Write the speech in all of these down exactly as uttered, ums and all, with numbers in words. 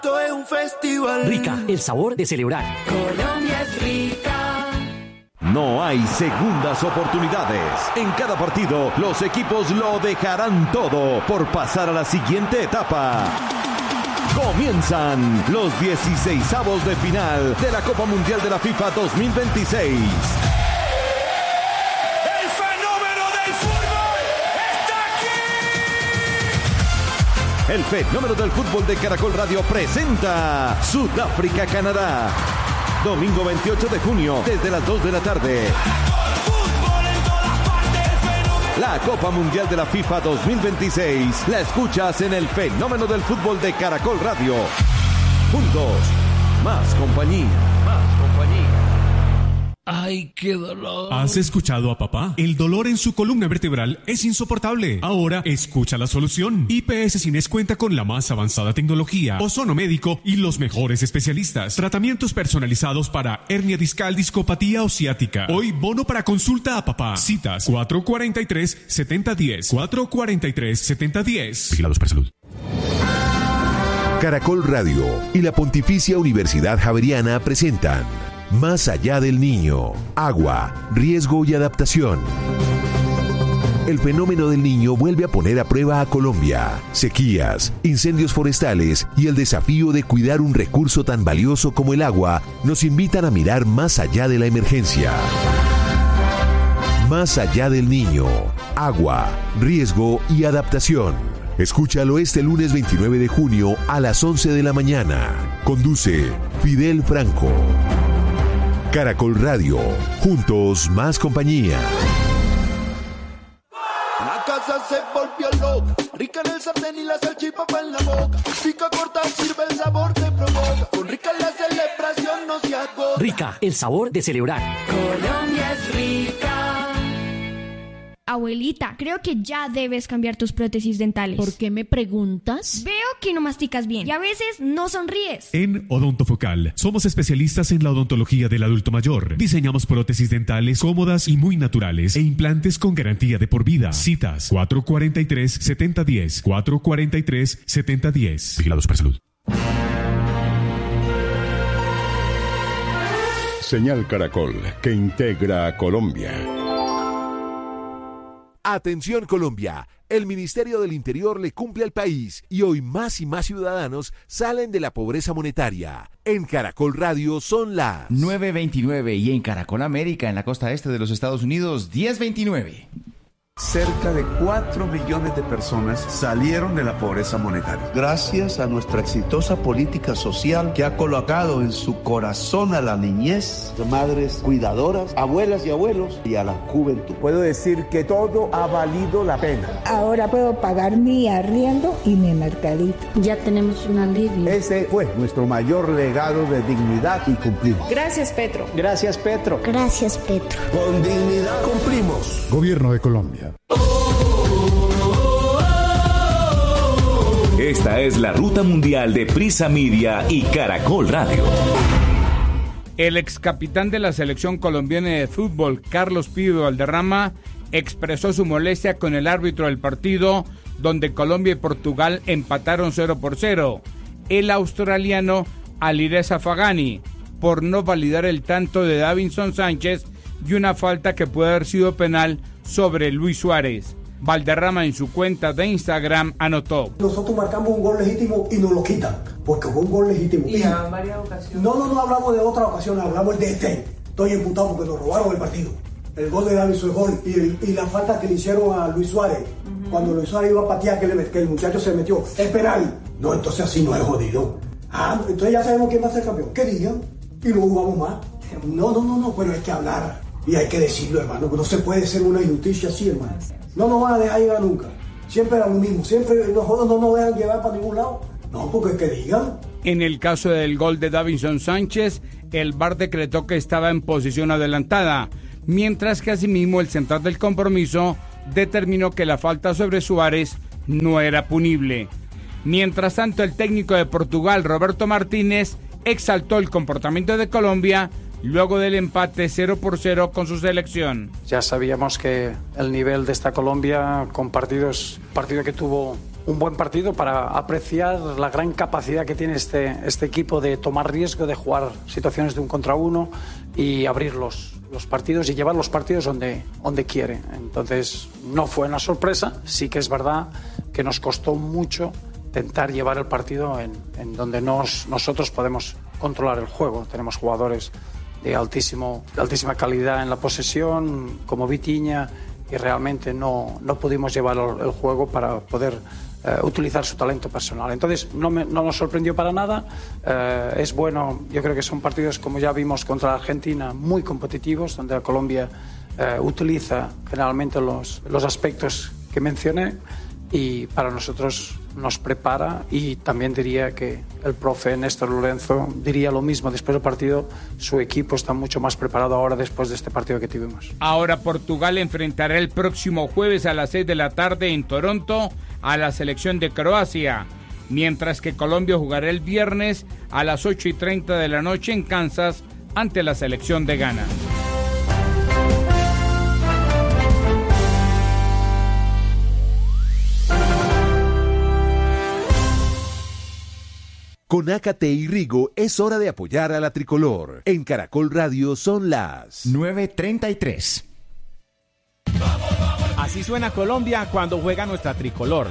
Esto es un festival. Rica, el sabor de celebrar. Colombia es rica. No hay segundas oportunidades. En cada partido, los equipos lo dejarán todo por pasar a la siguiente etapa. Comienzan los dieciseisavos de final de la Copa Mundial de la FIFA dos mil veintiséis. El fenómeno del fútbol está aquí. El fenómeno del fútbol de Caracol Radio presenta Sudáfrica-Canadá. Domingo veintiocho de junio, desde las dos de la tarde. Fútbol en todas partes, fenómeno. La Copa Mundial de la FIFA dos mil veintiséis la escuchas en el fenómeno del fútbol de Caracol Radio. Juntos, más compañía. Más compañía. ¡Ay, qué dolor! ¿Has escuchado a papá? El dolor en su columna vertebral es insoportable. Ahora escucha la solución. I P S Cines cuenta con la más avanzada tecnología, ozono médico y los mejores especialistas. Tratamientos personalizados para hernia discal, discopatía o ciática. Hoy bono para consulta a papá. Citas cuatro cuatro tres, siete cero uno cero. cuatro cuatro tres, siete cero uno cero. Vigilados para salud. Caracol Radio y la Pontificia Universidad Javeriana presentan Más allá del niño, agua, riesgo y adaptación. El fenómeno del niño vuelve a poner a prueba a Colombia. Sequías, incendios forestales y el desafío de cuidar un recurso tan valioso como el agua nos invitan a mirar más allá de la emergencia. Más allá del niño, agua, riesgo y adaptación. Escúchalo este lunes veintinueve de junio a las once de la mañana. Conduce Fidel Franco. Caracol Radio, juntos más compañía. La casa se volvió loca, rica en el sartén y la salchipapa en la boca. Pica corta, sirve el sabor te provoca. Con Rica la celebración no se agota. Rica, el sabor de celebrar. Colombia es rica. Abuelita, creo que ya debes cambiar tus prótesis dentales. ¿Por qué me preguntas? Veo que no masticas bien y a veces no sonríes. En Odontofocal somos especialistas en la odontología del adulto mayor. Diseñamos prótesis dentales cómodas y muy naturales e implantes con garantía de por vida. Citas cuatro cuatro tres, siete cero uno cero. cuatro cuatro tres, siete cero uno cero. Vigilados para salud. Señal Caracol, que integra a Colombia. Atención Colombia, el Ministerio del Interior le cumple al país y hoy más y más ciudadanos salen de la pobreza monetaria. En Caracol Radio son las nueve veintinueve y en Caracol América, en la costa este de los Estados Unidos, diez veintinueve. Cerca de cuatro millones de personas salieron de la pobreza monetaria. Gracias a nuestra exitosa política social que ha colocado en su corazón a la niñez, madres cuidadoras, abuelas y abuelos y a la juventud. Puedo decir que todo ha valido la pena. Ahora puedo pagar mi arriendo y mi mercadito. Ya tenemos un alivio. Ese fue nuestro mayor legado de dignidad y cumplimos. Gracias, Petro. Gracias, Petro. Gracias, Petro. Con dignidad cumplimos. Gobierno de Colombia. Esta es la ruta mundial de Prisa Media y Caracol Radio. El ex capitán de la selección colombiana de fútbol, Carlos Pío Valderrama, expresó su molestia con el árbitro del partido donde Colombia y Portugal empataron cero por cero, el australiano Alireza Fagani, por no validar el tanto de Davinson Sánchez y una falta que puede haber sido penal sobre Luis Suárez. Valderrama en su cuenta de Instagram anotó: nosotros marcamos un gol legítimo y nos lo quitan, porque fue un gol legítimo. Y en varias ocasiones. No, no, no hablamos de otra ocasión, hablamos de este. Estoy imputado porque nos robaron el partido. El gol de Davinson es gol y, el, y la falta que le hicieron a Luis Suárez, uh-huh. Cuando Luis Suárez iba a patear, que, le, que el muchacho se metió, es penal. No, entonces así no es jodido. Ah, entonces ya sabemos quién va a ser campeón. ¿Qué digan? Y no jugamos más. No, no, no, no, pero hay que hablar. Y hay que decirlo, hermano, que no se puede ser una injusticia así, hermano. No nos van a dejar llegar nunca. Siempre era lo mismo. Siempre nosotros no nos dejan llevar para ningún lado. No, porque que digan. En el caso del gol de Davinson Sánchez, el V A R decretó que estaba en posición adelantada, mientras que asimismo el central del compromiso determinó que la falta sobre Suárez no era punible. Mientras tanto, el técnico de Portugal, Roberto Martínez, exaltó el comportamiento de Colombia luego del empate cero por cero con su selección. Ya sabíamos que el nivel de esta Colombia, con partidos, partido que tuvo un buen partido para apreciar la gran capacidad que tiene este, este equipo de tomar riesgo, de jugar situaciones de un contra uno y abrir los, los partidos y llevar los partidos donde, donde quiere. Entonces no fue una sorpresa, sí que es verdad que nos costó mucho intentar llevar el partido en, en donde nos, nosotros podemos controlar el juego. Tenemos jugadores de, altísimo, de altísima calidad en la posesión, como Vitinha, y realmente no, no pudimos llevar el, el juego para poder eh, utilizar su talento personal. Entonces no, me, no nos sorprendió para nada. Eh, es bueno, yo creo que son partidos, como ya vimos contra Argentina, muy competitivos, donde Colombia eh, utiliza generalmente los, los aspectos que mencioné, y para nosotros nos prepara, y también diría que el profe Néstor Lorenzo diría lo mismo después del partido. Su equipo está mucho más preparado ahora después de este partido que tuvimos. Ahora Portugal enfrentará el próximo jueves a las seis de la tarde en Toronto a la selección de Croacia, mientras que Colombia jugará el viernes a las ocho y treinta de la noche en Kansas ante la selección de Ghana. Con Ácate y Rigo es hora de apoyar a la tricolor. En Caracol Radio son las nueve treinta y tres. Así suena Colombia cuando juega nuestra tricolor.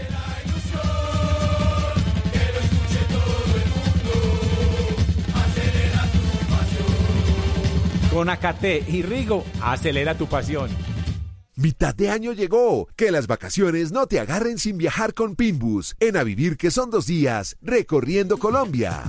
Con Ácate y Rigo, acelera tu pasión. Mitad de año llegó. Que las vacaciones no te agarren sin viajar con Pinbus. En A Vivir, que son dos días, recorriendo Colombia.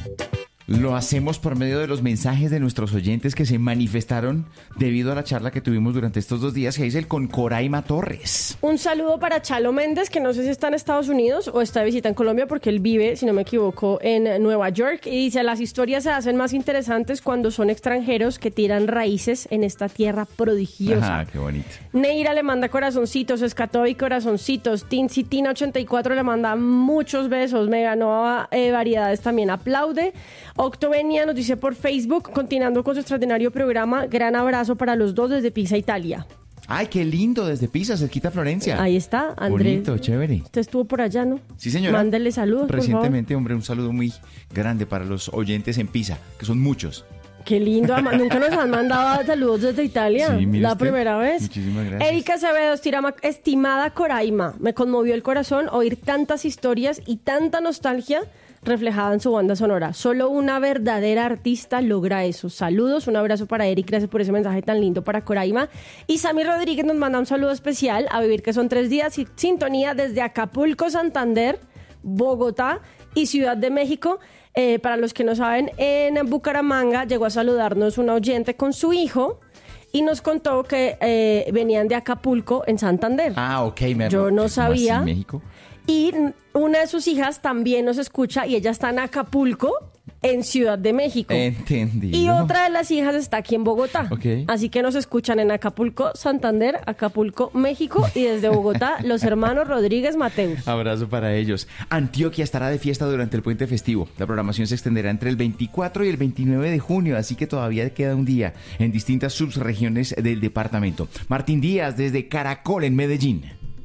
Lo hacemos por medio de los mensajes de nuestros oyentes que se manifestaron debido a la charla que tuvimos durante estos dos días, Hazel, con Coraima Torres. Un saludo para Chalo Méndez, que no sé si está en Estados Unidos o está de visita en Colombia, porque él vive, si no me equivoco, en Nueva York. Y dice, las historias se hacen más interesantes cuando son extranjeros que tiran raíces en esta tierra prodigiosa. Ajá, qué bonito. Neira le manda corazoncitos, Escatoy corazoncitos, Tincitina ochenta y cuatro le manda muchos besos, me ganó eh, variedades también, aplaude. Octovenia nos dice por Facebook, continuando con su extraordinario programa, gran abrazo para los dos desde Pisa, Italia. Ay, qué lindo, desde Pisa, cerquita a Florencia. Ahí está, Andrés. Bonito, chévere. Usted estuvo por allá, ¿no? Sí, señora. Mándele saludos, recientemente, hombre, un saludo muy grande para los oyentes en Pisa, que son muchos. Qué lindo, nunca nos han mandado saludos desde Italia, sí, la usted. Primera vez. Muchísimas gracias. Erika Acevedo, estirama, estimada Coraima, me conmovió el corazón oír tantas historias y tanta nostalgia reflejada en su banda sonora. Solo una verdadera artista logra eso. Saludos, un abrazo para Eric, gracias por ese mensaje tan lindo para Coraima. Y Sammy Rodríguez nos manda un saludo especial, A Vivir, que son tres días, y sintonía desde Acapulco, Santander, Bogotá y Ciudad de México. Eh, para los que no saben, en Bucaramanga llegó a saludarnos una oyente con su hijo y nos contó que eh, venían de Acapulco en Santander. Ah, ok. Me Yo no sabía. ¿En México? Y una de sus hijas también nos escucha y ella está en Acapulco, en Ciudad de México. Entendido. Y otra de las hijas está aquí en Bogotá. Okay. Así que nos escuchan en Acapulco, Santander, Acapulco, México, y desde Bogotá, los hermanos Rodríguez Mateus. Abrazo para ellos. Antioquia estará de fiesta durante el puente festivo. La programación se extenderá entre el veinticuatro y el veintinueve de junio, así que todavía queda un día en distintas subregiones del departamento. Martín Díaz, desde Caracol, en Medellín.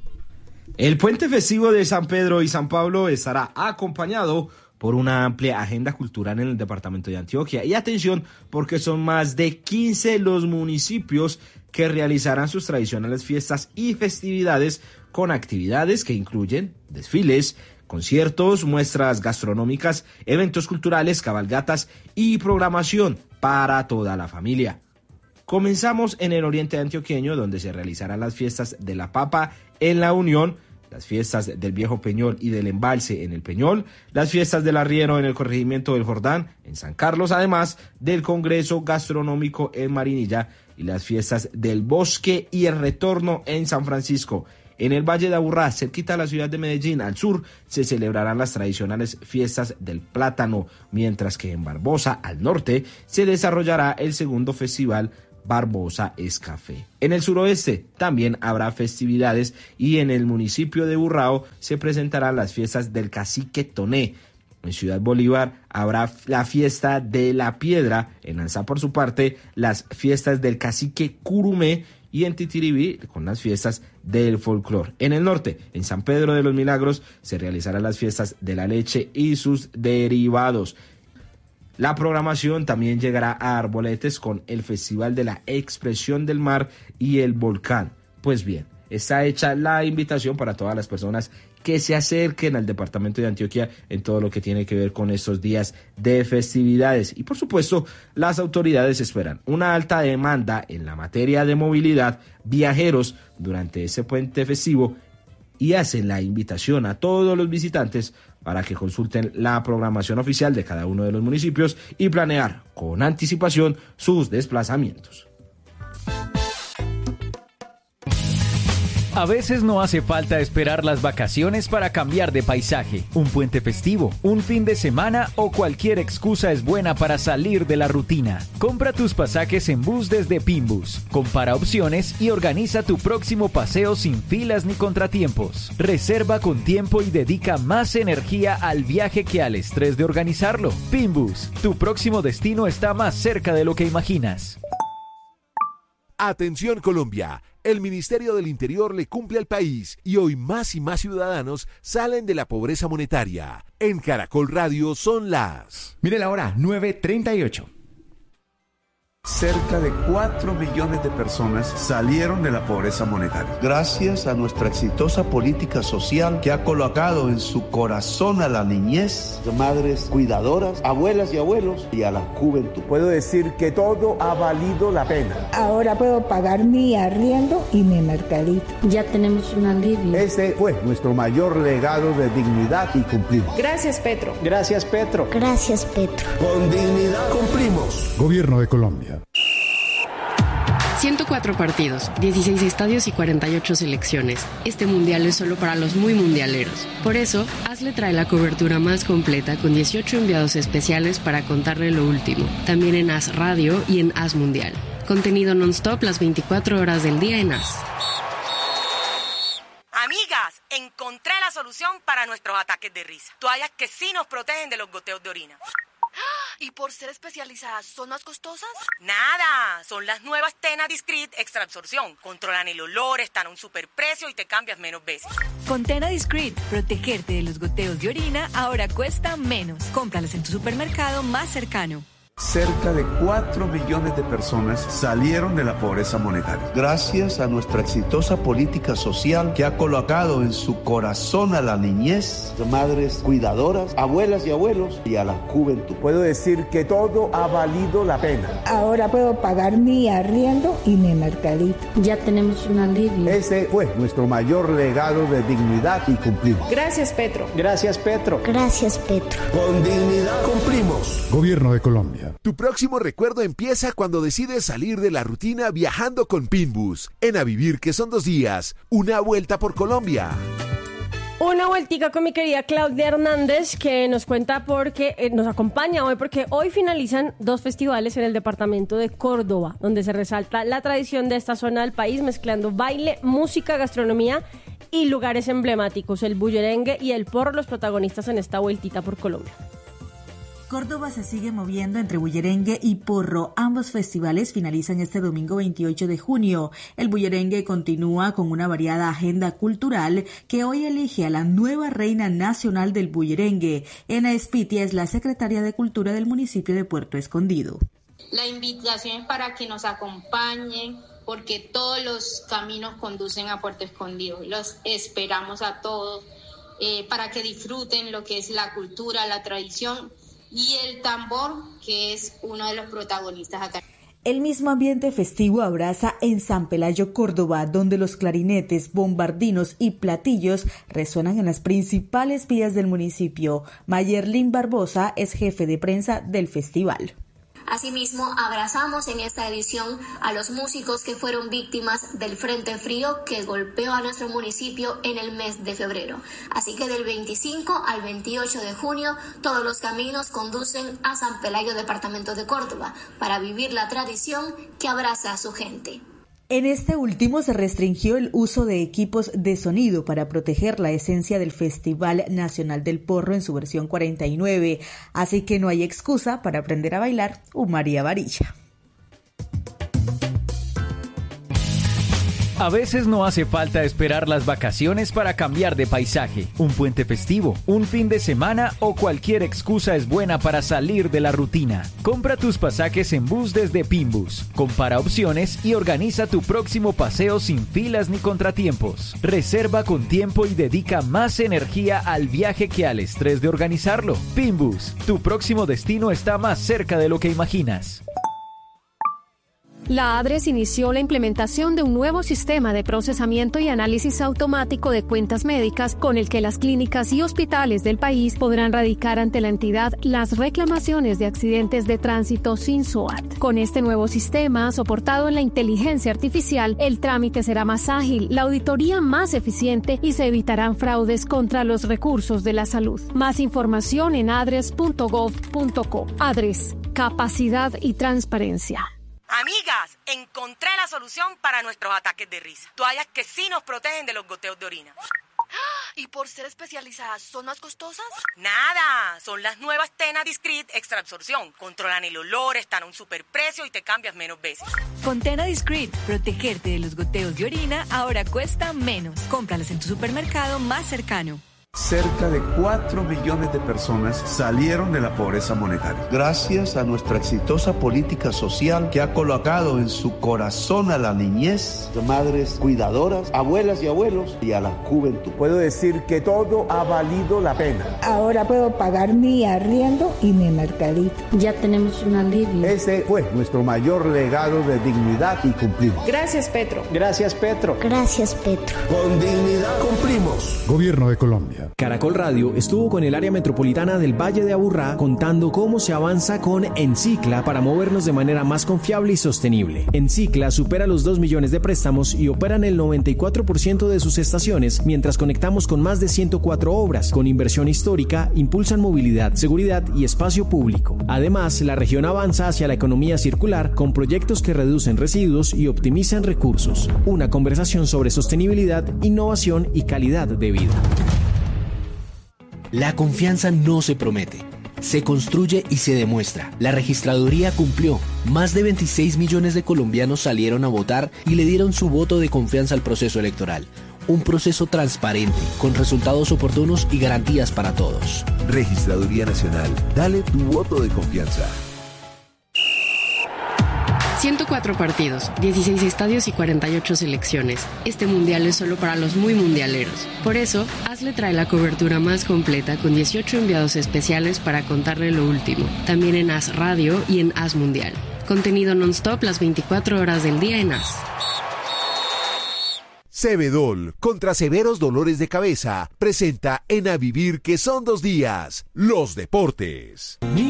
El puente festivo de San Pedro y San Pablo estará acompañado por una amplia agenda cultural en el departamento de Antioquia. Y atención, porque son más de quince los municipios que realizarán sus tradicionales fiestas y festividades con actividades que incluyen desfiles, conciertos, muestras gastronómicas, eventos culturales, cabalgatas y programación para toda la familia. Comenzamos en el oriente antioqueño, donde se realizarán las fiestas de la papa en La Unión, las fiestas del Viejo Peñol y del Embalse en el Peñol, las fiestas del Arriero en el corregimiento del Jordán, en San Carlos, además del Congreso Gastronómico en Marinilla, y las fiestas del Bosque y el Retorno en San Francisco. En el Valle de Aburrá, cerquita a la ciudad de Medellín, al sur, se celebrarán las tradicionales fiestas del plátano, mientras que en Barbosa, al norte, se desarrollará el segundo festival Barbosa es Café. En el suroeste también habrá festividades y en el municipio de Burrao se presentarán las fiestas del Cacique Toné. En Ciudad Bolívar habrá la fiesta de la piedra, en Anzá por su parte las fiestas del cacique Curumé y en Titiribí con las fiestas del folclor. En el norte, en San Pedro de los Milagros, se realizarán las fiestas de la leche y sus derivados. La programación también llegará a Arboletes con el Festival de la Expresión del Mar y el Volcán. Pues bien, está hecha la invitación para todas las personas que se acerquen al departamento de Antioquia en todo lo que tiene que ver con estos días de festividades. Y por supuesto, las autoridades esperan una alta demanda en la materia de movilidad, viajeros durante ese puente festivo y hacen la invitación a todos los visitantes para que consulten la programación oficial de cada uno de los municipios y planear con anticipación sus desplazamientos. A veces no hace falta esperar las vacaciones para cambiar de paisaje. Un puente festivo, un fin de semana o cualquier excusa es buena para salir de la rutina. Compra tus pasajes en bus desde Pinbus. Compara opciones y organiza tu próximo paseo sin filas ni contratiempos. Reserva con tiempo y dedica más energía al viaje que al estrés de organizarlo. Pinbus, tu próximo destino está más cerca de lo que imaginas. Atención Colombia, el Ministerio del Interior le cumple al país y hoy más y más ciudadanos salen de la pobreza monetaria. En Caracol Radio son las... Mire la hora, nueve treinta y ocho. Cerca de cuatro millones de personas salieron de la pobreza monetaria. Gracias a nuestra exitosa política social que ha colocado en su corazón a la niñez, madres cuidadoras, abuelas y abuelos y a la juventud. Puedo decir que todo ha valido la pena. Ahora puedo pagar mi arriendo y mi mercadito. Ya tenemos un alivio. Ese fue nuestro mayor legado de dignidad y cumplimos. Gracias, Petro. Gracias, Petro. Gracias, Petro. Con dignidad cumplimos. Gobierno de Colombia. ciento cuatro partidos, dieciséis estadios y cuarenta y ocho selecciones. Este mundial es solo para los muy mundialeros. Por eso, Hazle trae la cobertura más completa con dieciocho enviados especiales para contarle lo último. También en Haz Radio y en Haz Mundial. Contenido non-stop las veinticuatro horas del día en Haz. Amigas, encontré la solución para nuestros ataques de risa. Toallas que sí nos protegen de los goteos de orina. ¿Y por ser especializadas son más costosas? Nada, son las nuevas Tena Discreet Extra Absorción. Controlan el olor, están a un superprecio y te cambias menos veces. Con Tena Discreet, protegerte de los goteos de orina ahora cuesta menos. Cómpralas en tu supermercado más cercano. Cerca de cuatro millones de personas salieron de la pobreza monetaria. Gracias a nuestra exitosa política social que ha colocado en su corazón a la niñez, madres cuidadoras, abuelas y abuelos y a la juventud. Puedo decir que todo ha valido la pena. Ahora puedo pagar mi arriendo y mi mercadito. Ya tenemos un alivio. Ese fue nuestro mayor legado de dignidad y cumplimos. Gracias, Petro. Gracias, Petro. Gracias, Petro. Con dignidad cumplimos. Gobierno de Colombia. Tu próximo recuerdo empieza cuando decides salir de la rutina viajando con Pinbus. En A Vivir, que son dos días, una vuelta por Colombia. Una vueltica con mi querida Claudia Hernández, que nos cuenta porque eh, nos acompaña hoy porque hoy finalizan dos festivales en el departamento de Córdoba, donde se resalta la tradición de esta zona del país, mezclando baile, música, gastronomía y lugares emblemáticos. El bullerengue y el porro, los protagonistas en esta vueltita por Colombia. Córdoba se sigue moviendo entre bullerengue y porro. Ambos festivales finalizan este domingo veintiocho de junio. El bullerengue continúa con una variada agenda cultural que hoy elige a la nueva reina nacional del bullerengue. Ena Espitia es la secretaria de Cultura del municipio de Puerto Escondido. La invitación es para que nos acompañen, porque todos los caminos conducen a Puerto Escondido. Los esperamos a todos eh, para que disfruten lo que es la cultura, la tradición y el tambor, que es uno de los protagonistas acá. El mismo ambiente festivo abraza en San Pelayo, Córdoba, donde los clarinetes, bombardinos y platillos resuenan en las principales vías del municipio. Mayerlin Barbosa es jefe de prensa del festival. Asimismo, abrazamos en esta edición a los músicos que fueron víctimas del frente frío que golpeó a nuestro municipio en el mes de febrero. Así que del veinticinco al veintiocho de junio, todos los caminos conducen a San Pelayo, departamento de Córdoba, para vivir la tradición que abraza a su gente. En este último se restringió el uso de equipos de sonido para proteger la esencia del Festival Nacional del Porro en su versión cuarenta y nueve, así que no hay excusa para aprender a bailar un María Varilla. A veces no hace falta esperar las vacaciones para cambiar de paisaje. Un puente festivo, un fin de semana o cualquier excusa es buena para salir de la rutina. Compra tus pasajes en bus desde Pinbus. Compara opciones y organiza tu próximo paseo sin filas ni contratiempos. Reserva con tiempo y dedica más energía al viaje que al estrés de organizarlo. Pinbus, tu próximo destino está más cerca de lo que imaginas. La ADRES inició la implementación de un nuevo sistema de procesamiento y análisis automático de cuentas médicas con el que las clínicas y hospitales del país podrán radicar ante la entidad las reclamaciones de accidentes de tránsito sin S O A T. Con este nuevo sistema, soportado en la inteligencia artificial, el trámite será más ágil, la auditoría más eficiente y se evitarán fraudes contra los recursos de la salud. Más información en adres punto gov punto co. ADRES, capacidad y transparencia. Amigas, encontré la solución para nuestros ataques de risa. Toallas que sí nos protegen de los goteos de orina. ¿Y por ser especializadas son más costosas? Nada, son las nuevas Tena Discreet Extra Absorción. Controlan el olor, están a un superprecio y te cambias menos veces. Con Tena Discreet, protegerte de los goteos de orina ahora cuesta menos. Cómpralas en tu supermercado más cercano. Cerca de cuatro millones de personas salieron de la pobreza monetaria. Gracias a nuestra exitosa política social que ha colocado en su corazón a la niñez, madres cuidadoras, abuelas y abuelos y a la juventud. Puedo decir que todo ha valido la pena. Ahora puedo pagar mi arriendo y mi mercadito. Ya tenemos un alivio. Ese fue nuestro mayor legado de dignidad y cumplimos. Gracias, Petro. Gracias, Petro. Gracias, Petro. Con dignidad cumplimos. Gobierno de Colombia. Caracol Radio estuvo con el área metropolitana del Valle de Aburrá contando cómo se avanza con Encicla para movernos de manera más confiable y sostenible. Encicla supera los dos millones de préstamos y opera en el noventa y cuatro por ciento de sus estaciones, mientras conectamos con más de ciento cuatro obras. Con inversión histórica, impulsan movilidad, seguridad y espacio público. Además, la región avanza hacia la economía circular con proyectos que reducen residuos y optimizan recursos. Una conversación sobre sostenibilidad, innovación y calidad de vida. La confianza no se promete, se construye y se demuestra. La registraduría cumplió. Más de veintiséis millones de colombianos salieron a votar y le dieron su voto de confianza al proceso electoral. Un proceso transparente, con resultados oportunos y garantías para todos. Registraduría Nacional, dale tu voto de confianza. ciento cuatro partidos, dieciséis estadios y cuarenta y ocho selecciones. Este mundial es solo para los muy mundialeros. Por eso, Hazle trae la cobertura más completa con dieciocho enviados especiales para contarle lo último. También en Haz Radio y en Haz Mundial. Contenido non-stop las veinticuatro horas del día en Haz. Cebedol, contra severos dolores de cabeza, presenta en A Vivir que son dos días, los deportes.